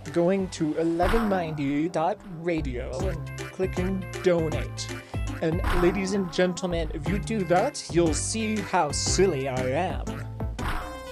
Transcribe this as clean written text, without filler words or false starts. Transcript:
going to 1190.radio and clicking donate. And ladies and gentlemen, if you do that, you'll see how silly I am.